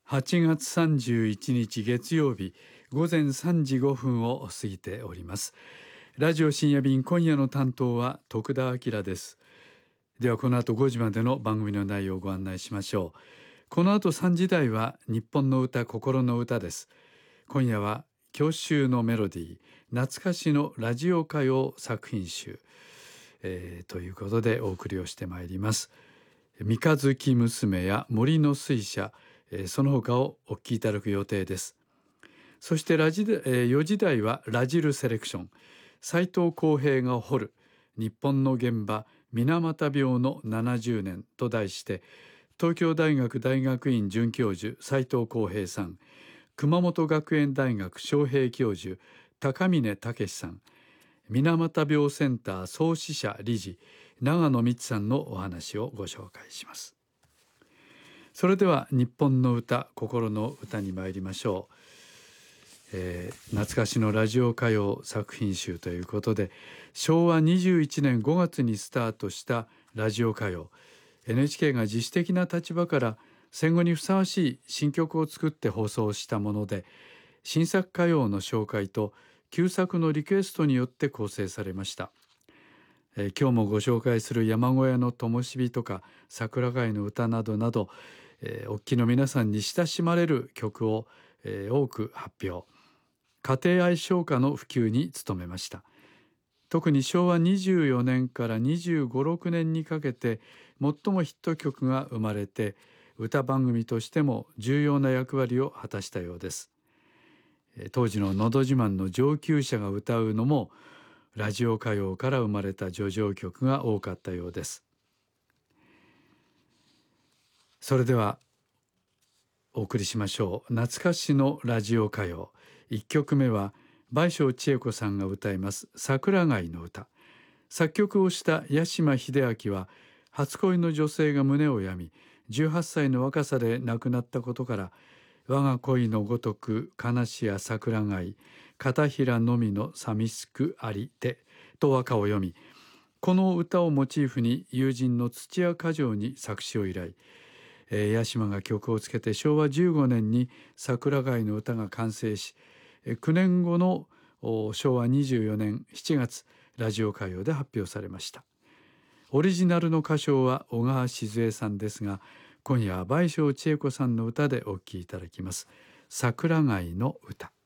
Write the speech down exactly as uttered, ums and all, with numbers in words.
はちがつさんじゅういちにち月曜日ごぜんさんじごふんを過ぎております。ラジオ深夜便、今夜の担当は徳田明です。ではこの後ごじまでの番組の内容をご案内しましょう。この後さんじ台は日本の歌、心の歌です。今夜は郷愁のメロディー、懐かしのラジオ歌謡作品集、えー、ということでお送りをしてまいります。三日月娘や森の水車、えー、その他をお聴きいただく予定です。そしてラジ、えー、よじ台はラジルセレクション、斉藤浩平が掘る日本の現場水俣病のななじゅうねんと題して、東京大学大学院准教授斉藤浩平さん、熊本学園大学招聘教授高峰武さん、水俣病センター創始者理事長野光さんのお話をご紹介します。それでは日本の歌、心の歌に参りましょう。えー、懐かしのラジオ歌謡作品集ということで、しょうわにじゅういちねんごがつにスタートしたラジオ歌謡、 エヌエイチケー が自主的な立場から戦後にふさわしい新曲を作って放送したもので、新作歌謡の紹介と旧作のリクエストによって構成されました。えー、今日もご紹介する山小屋の灯火とか桜貝の歌などなど、えー、お聴きの皆さんに親しまれる曲を、えー、多く発表、家庭愛唱歌の普及に努めました。特にしょうわにじゅうよねんからにじゅうご、ろくねんにかけて最もヒット曲が生まれて、歌番組としても重要な役割を果たしたようです。当時ののど自慢の上級者が歌うのもラジオ歌謡から生まれた叙情曲が多かったようです。それではお送りしましょう。懐かしのラジオ歌謡、いっきょくめは倍賞千恵子さんが歌います桜貝の歌。作曲をした八島秀明は初恋の女性が胸を病み、じゅうはっさいの若さで亡くなったことから、我が恋のごとく悲しや桜貝、片平のみの寂しくありてと和歌を読み、この歌をモチーフに友人の土屋歌丈に作詞を依頼、えー、八島が曲をつけてしょうわじゅうごねんに桜貝の歌が完成し、きゅうねんごのしょうわにじゅうよねんしちがつ、ラジオ歌謡で発表されました。オリジナルの歌唱は小川静江さんですが、今夜は倍賞千恵子さんの歌でお聴きいただきます。桜貝の歌。